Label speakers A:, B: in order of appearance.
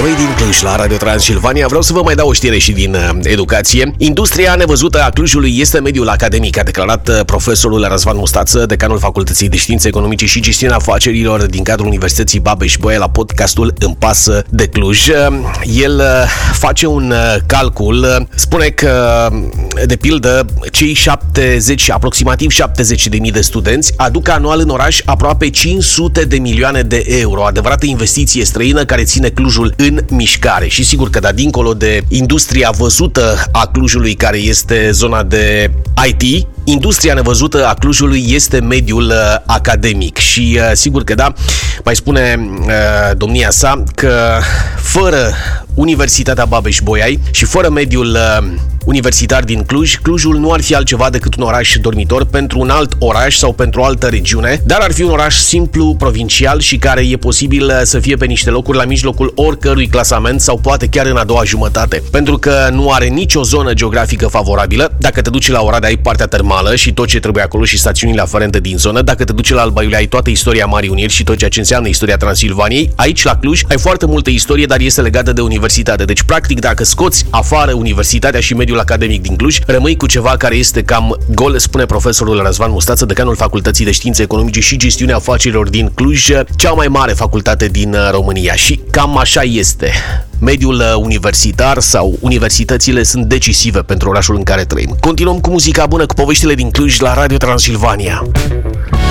A: Noi din Cluj, la Radio Transilvania, vreau să vă mai dau o știre și din educație. Industria nevăzută a Clujului este mediul academic, a declarat profesorul Răzvan Mustață, decanul Facultății de Științe Economice și Gestiunea Afacerilor din cadrul Universității Babeș-Bolyai la podcastul Îmi pasă de Cluj. El face un calcul, spune că, de pildă, cei aproximativ 70.000 de studenți aduc anual în oraș aproape 500 de milioane de euro. O adevărată investiție străină care ține Clujul în mișcare. Și sigur că, dincolo de industria văzută a Clujului, care este zona de IT, industria nevăzută a Clujului este mediul academic. Și sigur că mai spune domnia sa că fără Universitatea Babeș-Bolyai și fără mediul universitar din Cluj, Clujul nu ar fi altceva decât un oraș dormitor pentru un alt oraș sau pentru o altă regiune, dar ar fi un oraș simplu, provincial și care e posibil să fie pe niște locuri la mijlocul oricărui clasament sau poate chiar în a doua jumătate. Pentru că nu are nicio zonă geografică favorabilă. Dacă te duci la Oradea, ai partea termală și tot ce trebuie acolo și stațiunile aferente din zonă. Dacă te duci la Alba Iulia, ai toată istoria Marii Uniri și tot ceea ce înseamnă istoria Transilvaniei. Aici, la Cluj, ai foarte multă istorie, dar este legată de universitate. Deci, practic, dacă scoți afară universitatea și mediul academic din Cluj, rămâi cu ceva care este cam gol, spune profesorul Răzvan Mustață, decanul Facultății de Științe Economice și Gestiunea Afacerilor din Cluj, cea mai mare facultate din România. Și cam așa este. Mediul universitar sau universitățile sunt decisive pentru orașul în care trăim. Continuăm cu muzica bună, cu poveștile din Cluj la Radio Transilvania.